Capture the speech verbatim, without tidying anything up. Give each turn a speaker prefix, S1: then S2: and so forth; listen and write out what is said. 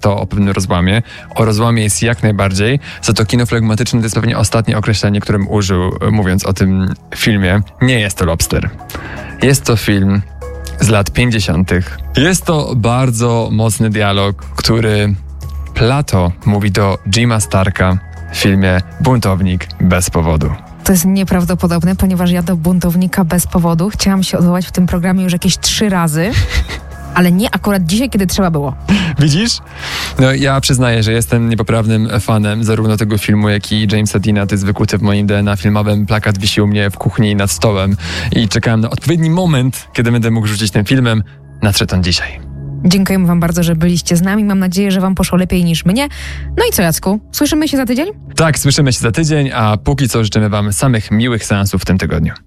S1: to o pewnym rozłamie. O rozłamie jest jak najbardziej. Za to kino flegmatyczne to jest pewnie ostatnie określenie, którym użył, mówiąc o tym filmie. Nie jest to Lobster. Jest to film z lat pięćdziesiątych. Jest to bardzo mocny dialog, który Plato mówi do Jima Starka w filmie Buntownik bez powodu.
S2: To jest nieprawdopodobne, ponieważ ja do Buntownika bez powodu chciałam się odwołać w tym programie już jakieś trzy razy, ale nie akurat dzisiaj, kiedy trzeba było.
S1: Widzisz? No ja przyznaję, że jestem niepoprawnym fanem zarówno tego filmu, jak i Jamesa Deana. To jest wykuty w moim D N A filmowym. Plakat wisi u mnie w kuchni nad stołem i czekałem na odpowiedni moment, kiedy będę mógł rzucić tym filmem. Nadszedł on dzisiaj.
S2: Dziękujemy wam bardzo, że byliście z nami. Mam nadzieję, że wam poszło lepiej niż mnie. No i co, Jacku? Słyszymy się za tydzień?
S1: Tak, słyszymy się za tydzień, a póki co życzymy wam samych miłych seansów w tym tygodniu.